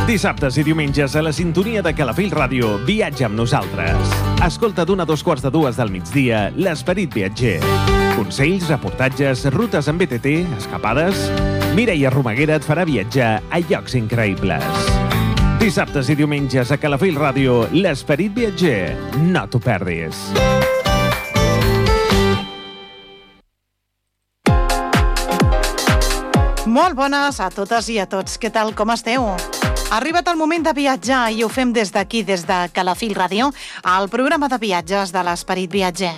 Dissabtes i diumenges a la sintonia de Calafell Ràdio, viatja amb nosaltres. Escolta d'1 a 2:45 del migdia l'Esperit Viatger. Consells, reportatges, rutes en BTT, escapades... Mireia Romaguera et farà viatjar a llocs increïbles. Dissabtes i diumenges a Calafell Ràdio, l'Esperit Viatger. No t'ho perdis. Molt bones a totes i a tots. Què tal, com esteu? Ha arribat el moment de viatjar i ho fem des d'aquí, des de Calafell Ràdio, al programa de viatges de l'Esperit Viatger.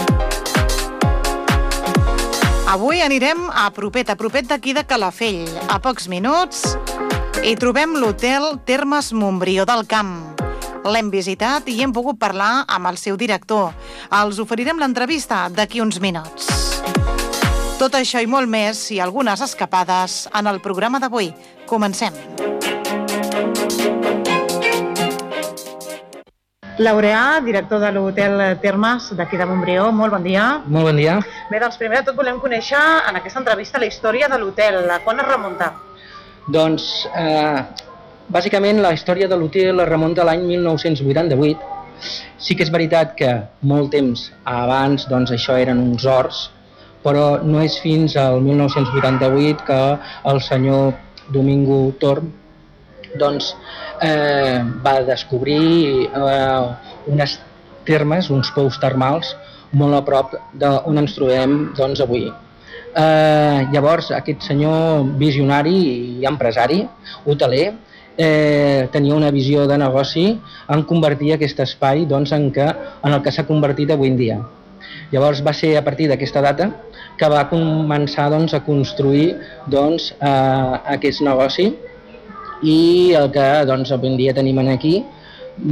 Avui anirem a propet d'aquí de Calafell. A pocs minuts hi trobem l'hotel Termes Montbrió del Camp. L'hem visitat i hem pogut parlar amb el seu director. Els oferirem l'entrevista d'aquí uns minuts. Tot això i molt més i algunes escapades en el programa d'avui. Comencem. Laureà, director de l'hotel Termes d'aquí de Montbrió, molt bon dia. Molt bon dia. Bé, doncs primer de tot volem conèixer en aquesta entrevista la història de l'hotel. Quan es remunta? Doncs, bàsicament la història de l'hotel es remunta a l'any 1988. Sí que és veritat que molt temps abans doncs, això eren uns horts, però no és fins al 1988 que el senyor Domingo Torm doncs, va descobrir unes termes, uns pous termals molt a prop d'on ens trobem doncs, avui. Llavors aquest senyor visionari i empresari, hoteler, tenia una visió de negoci en convertir aquest espai doncs, en el que s'ha convertit avui en dia. Llavors va ser a partir d'aquesta data que va començar doncs, a construir doncs, aquest negoci i el que doncs, avui en dia tenim aquí